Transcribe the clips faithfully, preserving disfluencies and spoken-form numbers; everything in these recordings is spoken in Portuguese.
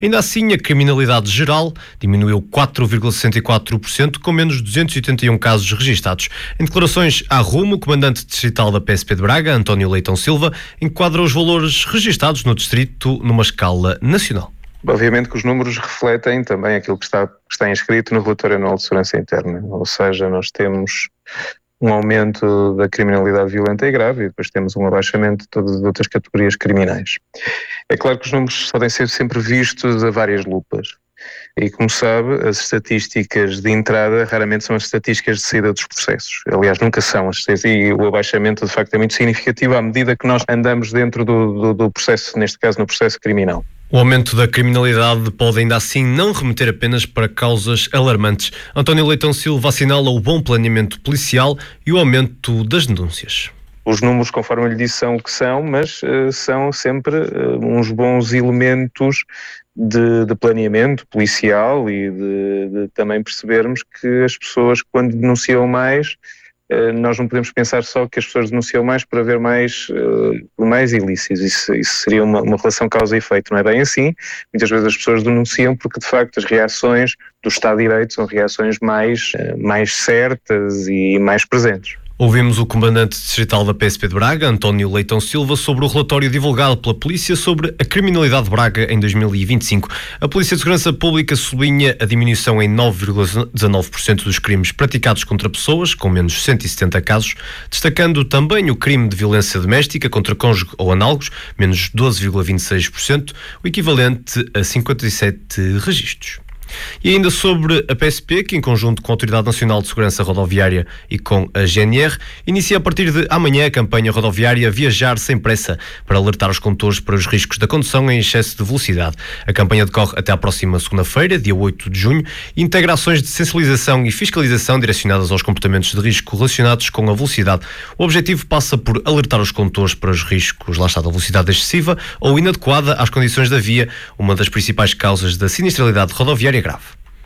Ainda assim, a criminalidade geral diminuiu quatro vírgula sessenta e quatro por cento, com menos duzentos e oitenta e um casos registados. Em declarações à Rumo, o comandante distrital da P S P de Braga, António Leitão Silva, enquadra os valores registados no distrito numa escala nacional. Obviamente que os números refletem também aquilo que está, que está inscrito no relatório anual de segurança interna, ou seja, nós temos um aumento da criminalidade violenta e grave e depois temos um abaixamento de todas as outras categorias criminais. É claro que os números podem ser sempre vistos a várias lupas e, como sabe, as estatísticas de entrada raramente são as estatísticas de saída dos processos. Aliás, nunca são. E o abaixamento, de facto, é muito significativo à medida que nós andamos dentro do, do, do processo, neste caso no processo criminal. O aumento da criminalidade pode ainda assim não remeter apenas para causas alarmantes. António Leitão Silva assinala o bom planeamento policial e o aumento das denúncias. Os números, conforme eu lhe disse, são o que são, mas uh, são sempre uh, uns bons elementos de, de planeamento policial e de, de também percebermos que as pessoas, quando denunciam mais, nós não podemos pensar só que as pessoas denunciam mais para haver mais, uh, mais ilícitos. Isso, isso seria uma, uma relação causa e efeito. Não é bem assim. Muitas vezes as pessoas denunciam porque, de facto, as reações do Estado de Direito são reações mais, uh, mais certas e mais presentes. Ouvimos o comandante distrital da P S P de Braga, António Leitão Silva, sobre o relatório divulgado pela Polícia sobre a criminalidade de Braga em dois mil e vinte e cinco. A Polícia de Segurança Pública sublinha a diminuição em nove vírgula dezanove por cento dos crimes praticados contra pessoas, com menos cento e setenta casos, destacando também o crime de violência doméstica contra cônjuge ou análogos, menos doze vírgula vinte e seis por cento, o equivalente a cinquenta e sete registros. E ainda sobre a P S P, que em conjunto com a Autoridade Nacional de Segurança Rodoviária e com a G N R, inicia a partir de amanhã a campanha rodoviária Viajar Sem Pressa, para alertar os condutores para os riscos da condução em excesso de velocidade. A campanha decorre até à próxima segunda-feira, dia oito de junho, e integra ações de sensibilização e fiscalização direcionadas aos comportamentos de risco relacionados com a velocidade. O objetivo passa por alertar os condutores para os riscos, lá está, da velocidade excessiva ou inadequada às condições da via, uma das principais causas da sinistralidade rodoviária grave.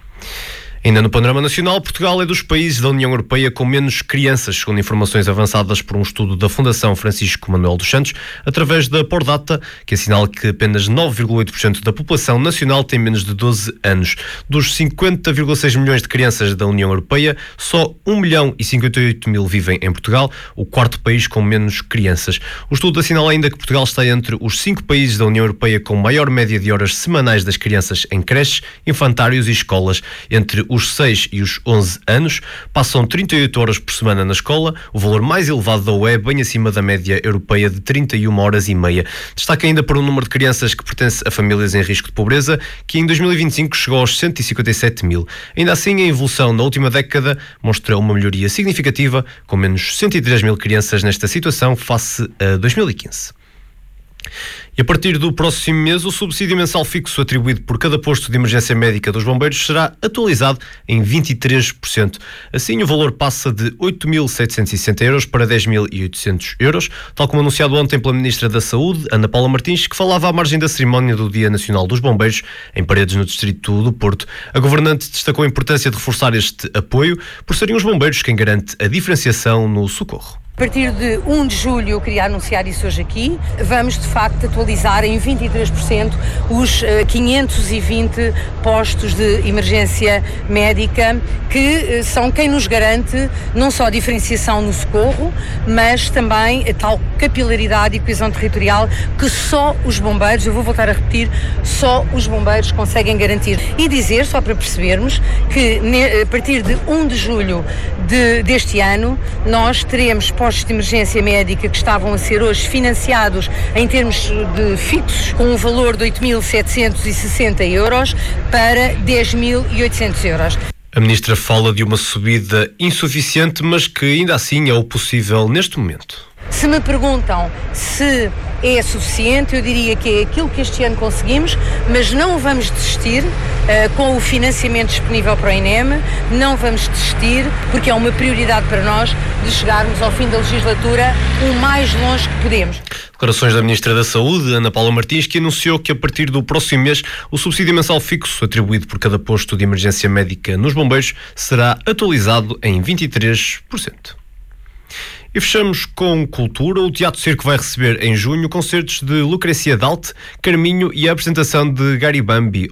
Ainda no panorama nacional, Portugal é dos países da União Europeia com menos crianças, segundo informações avançadas por um estudo da Fundação Francisco Manuel dos Santos, através da Pordata, que assinala que apenas nove vírgula oito por cento da população nacional tem menos de doze anos. Dos cinquenta vírgula seis milhões de crianças da União Europeia, só um milhão e cinquenta e oito mil vivem em Portugal, o quarto país com menos crianças. O estudo assinala ainda que Portugal está entre os cinco países da União Europeia com maior média de horas semanais das crianças em creches, infantários e escolas. Entre os seis e os onze anos, passam trinta e oito horas por semana na escola, o valor mais elevado da U E, bem acima da média europeia de trinta e uma horas e meia. Destaca ainda para o número de crianças que pertence a famílias em risco de pobreza, que em dois mil e vinte e cinco chegou aos cento e cinquenta e sete mil. Ainda assim, a evolução na última década mostra uma melhoria significativa, com menos cento e três mil crianças nesta situação face a dois mil e quinze. E a partir do próximo mês, o subsídio mensal fixo atribuído por cada posto de emergência médica dos bombeiros será atualizado em vinte e três por cento. Assim, o valor passa de oito mil setecentos e sessenta euros para dez mil e oitocentos euros, tal como anunciado ontem pela Ministra da Saúde, Ana Paula Martins, que falava à margem da cerimónia do Dia Nacional dos Bombeiros, em Paredes, no distrito do Porto. A governante destacou a importância de reforçar este apoio, por serem os bombeiros quem garante a diferenciação no socorro. A partir de um de julho, eu queria anunciar isso hoje aqui, vamos de facto atualizar em vinte e três por cento os uh, quinhentos e vinte postos de emergência médica, que uh, são quem nos garante não só a diferenciação no socorro, mas também a tal capilaridade e coesão territorial que só os bombeiros, eu vou voltar a repetir, só os bombeiros conseguem garantir. E dizer, só para percebermos, que ne, a partir de um de julho de, deste ano, nós teremos postos de emergência médica que estavam a ser hoje financiados em termos de fixos com um valor de oito mil setecentos e sessenta euros para dez mil e oitocentos euros. A Ministra fala de uma subida insuficiente, mas que ainda assim é o possível neste momento. Se me perguntam se é suficiente, eu diria que é aquilo que este ano conseguimos, mas não vamos desistir uh, com o financiamento disponível para o INEM, não vamos desistir porque é uma prioridade para nós de chegarmos ao fim da legislatura o mais longe que podemos. Declarações da Ministra da Saúde, Ana Paula Martins, que anunciou que a partir do próximo mês o subsídio mensal fixo atribuído por cada posto de emergência médica nos bombeiros será atualizado em vinte e três por cento. E fechamos com cultura. O Teatro Circo vai receber em junho concertos de Lucrécia Dalt, Carminho e a apresentação de Garibambi,